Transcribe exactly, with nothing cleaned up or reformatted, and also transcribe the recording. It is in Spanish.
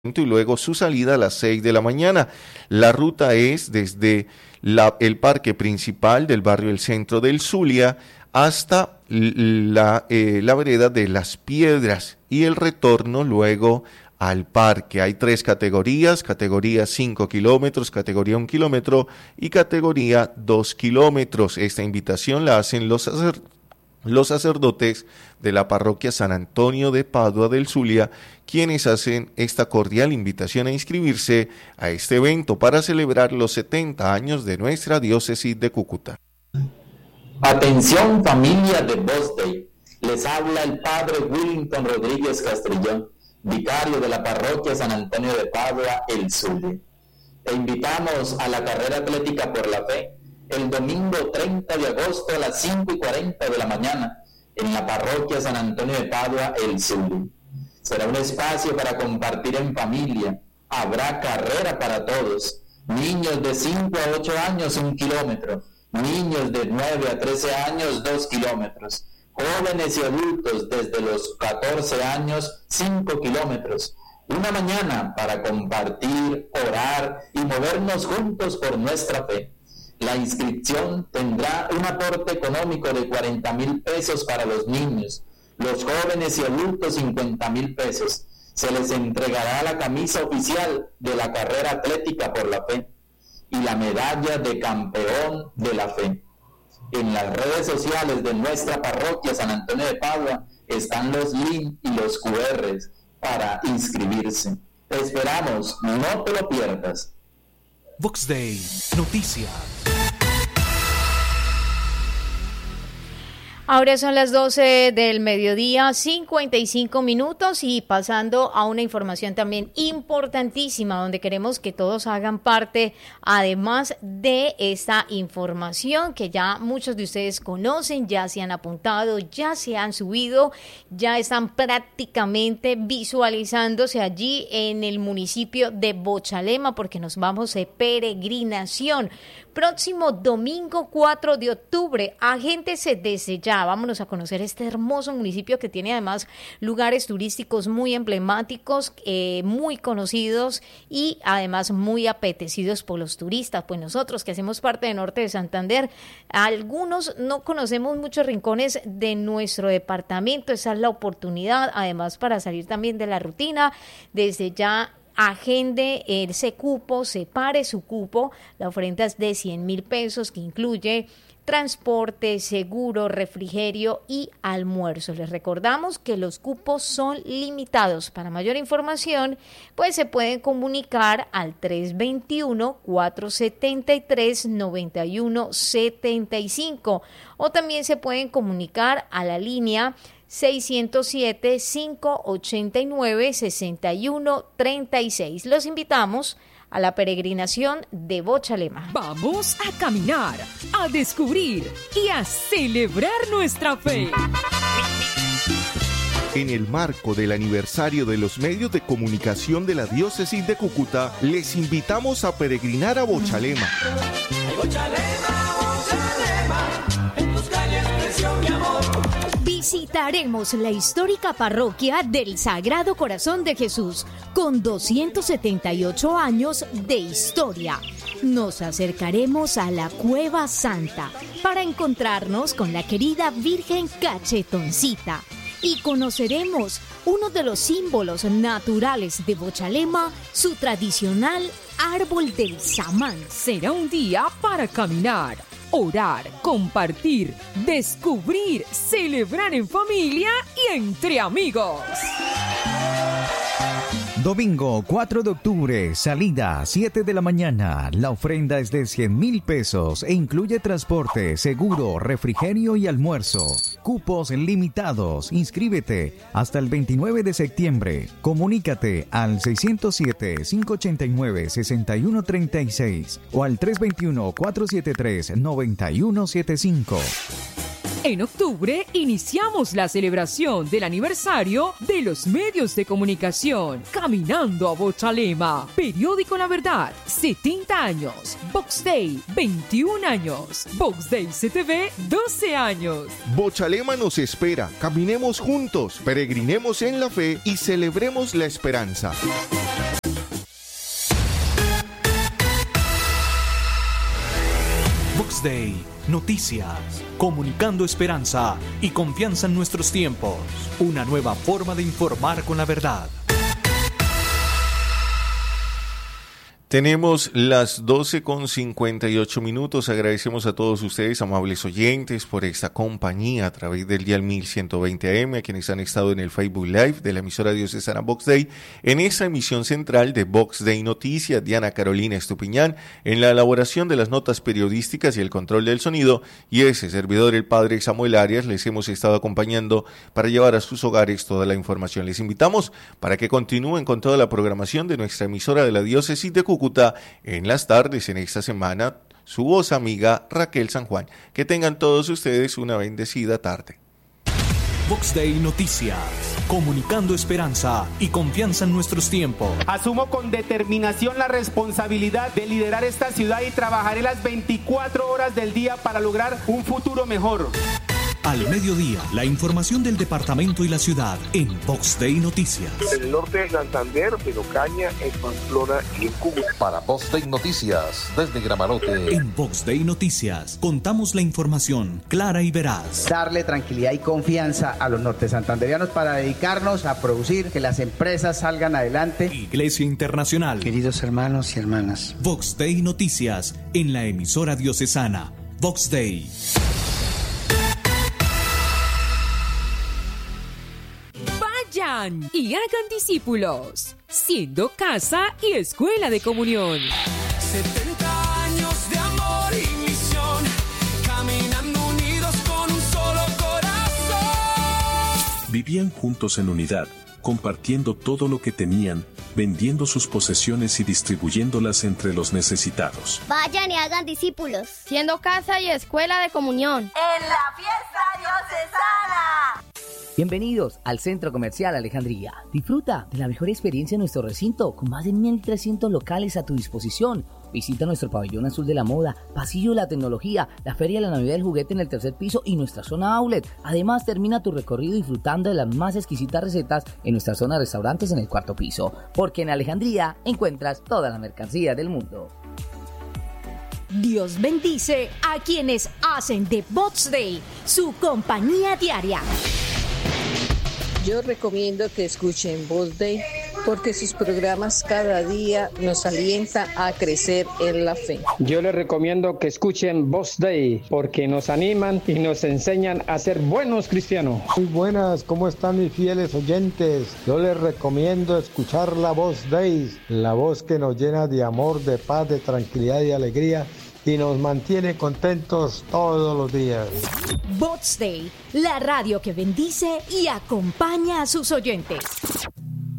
y luego su salida a las seis de la mañana. La ruta es desde la, el parque principal del barrio El Centro del Zulia hasta la, eh, la vereda de Las Piedras y el retorno luego al parque. Hay tres categorías: categoría cinco kilómetros, categoría un kilómetro y categoría dos kilómetros. Esta invitación la hacen los sacerdotes los sacerdotes de la parroquia San Antonio de Padua del Zulia, quienes hacen esta cordial invitación a inscribirse a este evento para celebrar los setenta años de nuestra diócesis de Cúcuta. Atención, familia de Voz Dei, les habla el padre Willington Rodríguez Castrillón, vicario de la parroquia San Antonio de Padua, el Zulia. Te invitamos a la carrera atlética por la fe el domingo treinta de agosto a las cinco y cuarenta de la mañana en la parroquia San Antonio de Padua, el Zulia. Será un espacio para compartir en familia. Habrá carrera para todos. Niños de cinco a ocho años, un kilómetro. Niños de nueve a trece años, dos kilómetros. Jóvenes y adultos desde los catorce años, cinco kilómetros. Una mañana para compartir, orar y movernos juntos por nuestra fe. La inscripción tendrá un aporte económico de cuarenta mil pesos para los niños, los jóvenes y adultos cincuenta mil pesos. Se les entregará la camisa oficial de la carrera atlética por la fe y la medalla de campeón de la fe. En las redes sociales de nuestra parroquia San Antonio de Padua están los links y los cu erres para inscribirse. Te esperamos, no te lo pierdas. Vox Dei, noticias. Ahora son las doce del mediodía, cincuenta y cinco minutos, y pasando a una información también importantísima donde queremos que todos hagan parte, además de esta información que ya muchos de ustedes conocen, ya se han apuntado, ya se han subido, ya están prácticamente visualizándose allí en el municipio de Bochalema, porque nos vamos de peregrinación. Próximo domingo cuatro de octubre, agéntese desde ya, vámonos a conocer este hermoso municipio que tiene además lugares turísticos muy emblemáticos, eh, muy conocidos y además muy apetecidos por los turistas. Pues nosotros que hacemos parte de Norte de Santander, algunos no conocemos muchos rincones de nuestro departamento. Esa es la oportunidad, además, para salir también de la rutina. Desde ya agende ese cupo, separe su cupo. La ofrenda es de cien mil pesos, que incluye transporte, seguro, refrigerio y almuerzo. Les recordamos que los cupos son limitados. Para mayor información, pues se pueden comunicar al tres veintiuno, cuatrocientos setenta y tres, noventa y uno setenta y cinco, o también se pueden comunicar a la línea seiscientos siete, quinientos ochenta y nueve, sesenta y uno treinta y seis. Los invitamos a la peregrinación de Bochalema. Vamos a caminar, a descubrir y a celebrar nuestra fe. En el marco del aniversario de los medios de comunicación de la diócesis de Cúcuta, les invitamos a peregrinar a Bochalema. Ay, Bochalema, Bochalema, en tus calles creció mi amor. Visitaremos la histórica parroquia del Sagrado Corazón de Jesús, con doscientos setenta y ocho años de historia. Nos acercaremos a la Cueva Santa para encontrarnos con la querida Virgen Cachetoncita y conoceremos uno de los símbolos naturales de Bochalema, su tradicional árbol del samán. Será un día para caminar, orar, compartir, descubrir, celebrar en familia y entre amigos. Domingo cuatro de octubre, salida siete de la mañana. La ofrenda es de cien mil pesos e incluye transporte, seguro, refrigerio y almuerzo. Cupos limitados. Inscríbete hasta el veintinueve de septiembre. Comunícate al seiscientos siete, quinientos ochenta y nueve, sesenta y uno treinta y seis o al tres veintiuno, cuatrocientos setenta y tres, noventa y uno setenta y cinco. En octubre iniciamos la celebración del aniversario de los medios de comunicación. Caminando a Bochalema. Periódico La Verdad, setenta años. Vox Day, veintiún años. Vox Day C T V, doce años. Bochalema nos espera. Caminemos juntos, peregrinemos en la fe y celebremos la esperanza. Vox Day, noticias, comunicando esperanza y confianza en nuestros tiempos. Una nueva forma de informar con la verdad. Tenemos las doce con cincuenta y ocho minutos. Agradecemos a todos ustedes, amables oyentes, por esta compañía a través del dial mil ciento veinte A M, a quienes han estado en el Facebook Live de la emisora diocesana Vox Day, en esa emisión central de Vox Day Noticias. Diana Carolina Estupiñán en la elaboración de las notas periodísticas y el control del sonido, y ese servidor, el padre Samuel Arias, les hemos estado acompañando para llevar a sus hogares toda la información. Les invitamos para que continúen con toda la programación de nuestra emisora de la diócesis de Cúcuta en las tardes en esta semana, su voz amiga Raquel San Juan. Que tengan todos ustedes una bendecida tarde. Vox Day Noticias, comunicando esperanza y confianza en nuestros tiempos. Asumo con determinación la responsabilidad de liderar esta ciudad y trabajaré las veinticuatro horas del día para lograr un futuro mejor. Al mediodía, la información del departamento y la ciudad en Vox Day Noticias. En el norte de Santander, en Ocaña, en Pamplona y en Cúcuta. Para Vox Day Noticias, desde Gramarote. En Vox Day Noticias, contamos la información clara y veraz. Darle tranquilidad y confianza a los norte santanderianos para dedicarnos a producir, que las empresas salgan adelante. Iglesia Internacional. Queridos hermanos y hermanas. Vox Day Noticias, en la emisora diocesana Vox Day. Vayan y hagan discípulos, siendo casa y escuela de comunión. setenta años de amor y misión, caminando unidos con un solo corazón. Vivían juntos en unidad, compartiendo todo lo que tenían, vendiendo sus posesiones y distribuyéndolas entre los necesitados. Vayan y hagan discípulos, siendo casa y escuela de comunión. En la fiesta diocesana. Bienvenidos al Centro Comercial Alejandría. Disfruta de la mejor experiencia en nuestro recinto, con más de mil trescientos locales a tu disposición. Visita nuestro pabellón azul de la moda, pasillo de la tecnología, la feria de la Navidad del juguete en el tercer piso y nuestra zona outlet. Además, termina tu recorrido disfrutando de las más exquisitas recetas en nuestra zona de restaurantes en el cuarto piso. Porque en Alejandría encuentras toda la mercancía del mundo. Dios bendice a quienes hacen de Vox Day su compañía diaria. Yo recomiendo que escuchen Vox Day porque sus programas cada día nos alientan a crecer en la fe. Yo les recomiendo que escuchen Vox Day porque nos animan y nos enseñan a ser buenos cristianos. Muy buenas, ¿cómo están mis fieles oyentes? Yo les recomiendo escuchar la Vox Day, la voz que nos llena de amor, de paz, de tranquilidad y alegría, y nos mantiene contentos todos los días. Vox Day, la radio que bendice y acompaña a sus oyentes.